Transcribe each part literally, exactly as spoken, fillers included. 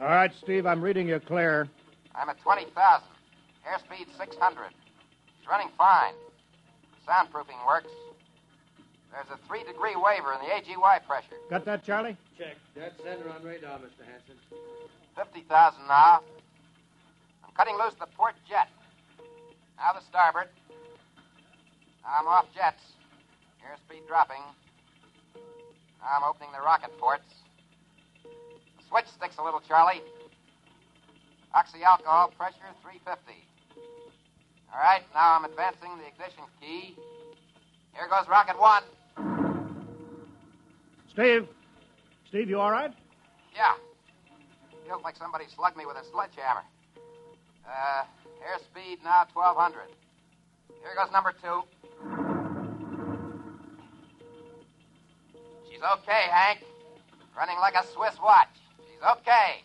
All right, Steve, I'm reading you clear. I'm at twenty thousand. Airspeed six hundred. He's running fine. Soundproofing works. There's a three-degree waiver in the A G Y pressure. Got that, Charlie? Check. Dead center on radar, Mister Hanson. fifty thousand now. I'm cutting loose the port jet. Now the starboard. Now I'm off jets. Airspeed dropping. Now I'm opening the rocket ports. The switch sticks a little, Charlie. Oxy-alcohol pressure three fifty. All right, now I'm advancing the ignition key. Here goes rocket one. Steve? Steve, you all right? Yeah. Feels like somebody slugged me with a sledgehammer. Uh, airspeed now twelve hundred. Here goes number two. She's okay, Hank. Running like a Swiss watch. She's okay.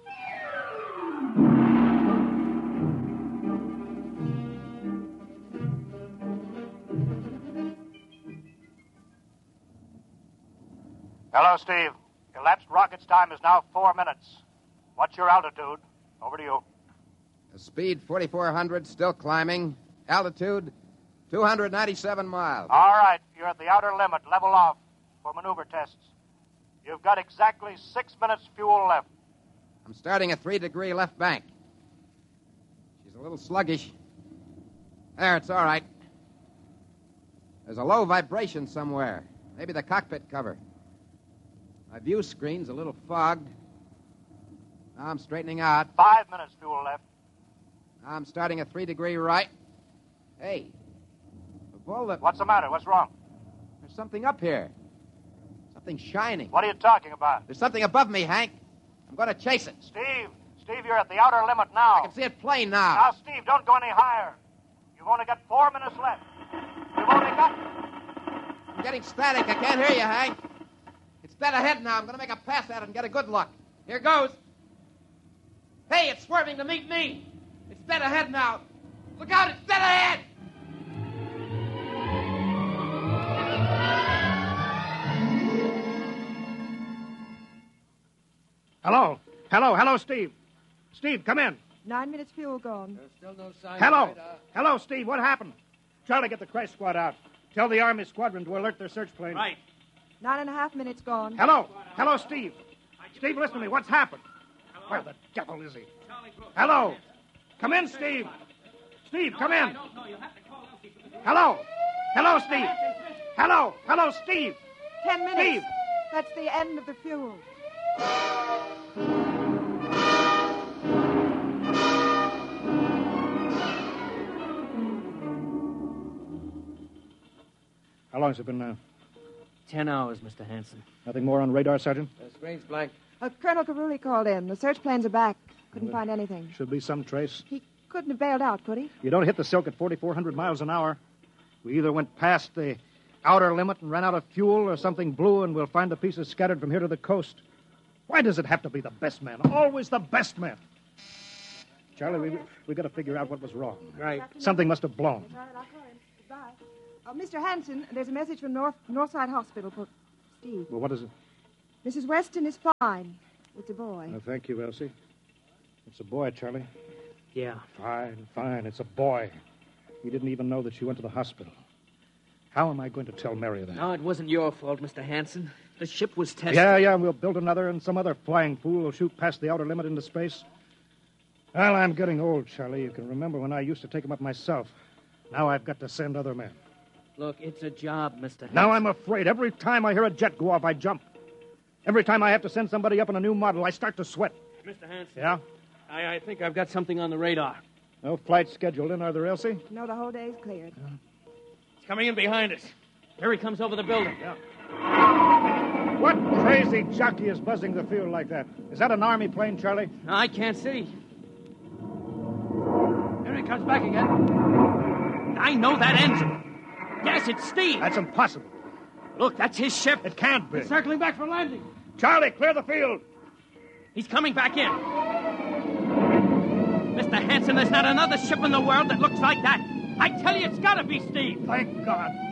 Hello, Steve. Elapsed rocket's time is now four minutes. What's your altitude? Over to you. The speed forty-four hundred, still climbing. Altitude two hundred ninety-seven miles. All right, you're at the outer limit. Level off for maneuver tests. You've got exactly six minutes fuel left. I'm starting a three-degree left bank. She's a little sluggish. There, it's all right. There's a low vibration somewhere. Maybe the cockpit cover. My view screen's a little fogged. Now I'm straightening out. Five minutes fuel left. Now I'm starting a three-degree right. Hey, of all the... What's the matter? What's wrong? There's something up here. Something shining. What are you talking about? There's something above me, Hank. I'm going to chase it. Steve, Steve, you're at the outer limit now. I can see it plain now. Now, Steve, don't go any higher. You've only got four minutes left. You've only got... I'm getting static. I can't hear you, Hank. It's dead ahead now. I'm going to make a pass at it and get a good look. Here goes. Hey, it's swerving to meet me. It's dead ahead now. Look out, it's dead ahead. Hello. Hello. Hello, Steve. Steve, come in. Nine minutes fuel gone. There's still no sign Hello. of radar. Hello, Steve. What happened? Charlie, get the crash squad out. Tell the Army squadron to alert their search plane. Right. Nine and a half minutes gone. Hello. Hello, Steve. Steve, listen to me. What's happened? Where the devil is he? Hello. Come in, Steve. Steve, come in. Hello. Hello, Steve. Hello. Hello, Steve. Ten minutes. Steve. That's the end of the fuel. How long has it been now? Ten hours, Mister Hanson. Nothing more on radar, Sergeant? The screen's blank. Uh, Colonel Carulli called in. The search planes are back. Couldn't find anything. Should be some trace. He couldn't have bailed out, could he? You don't hit the silk at forty-four hundred miles an hour. We either went past the outer limit and ran out of fuel, or something blew, and we'll find the pieces scattered from here to the coast. Why does it have to be the best man? Always the best man. Charlie, we we got to figure out what was wrong. Right. Something must have blown. All right, I'll call him. Goodbye. Uh, Mister Hanson, there's a message from North Northside Hospital for Steve. Well, what is it? Missus Weston is fine. It's a boy. Oh, thank you, Elsie. It's a boy, Charlie. Yeah. Fine, fine. It's a boy. We didn't even know that she went to the hospital. How am I going to tell Mary that? No, it wasn't your fault, Mister Hanson. The ship was tested. Yeah, yeah, we'll build another, and some other flying fool will shoot past the outer limit into space. Well, I'm getting old, Charlie. You can remember when I used to take them up myself. Now I've got to send other men. Look, it's a job, Mister Hanson. Now I'm afraid. Every time I hear a jet go off, I jump. Every time I have to send somebody up in a new model, I start to sweat. Mister Hanson. Yeah? I, I think I've got something on the radar. No flights scheduled in, are there, Elsie? No, the whole day's cleared. It's coming in behind us. Here he comes over the building. Yeah. What crazy jockey is buzzing the field like that? Is that an Army plane, Charlie? No, I can't see. Here he comes back again. I know that engine. Yes, it's Steve. That's impossible. Look, that's his ship. It can't be. It's circling back for landing. Charlie, clear the field. He's coming back in. Mister Hanson, there's not another ship in the world that looks like that. I tell you, it's got to be Steve. Thank God.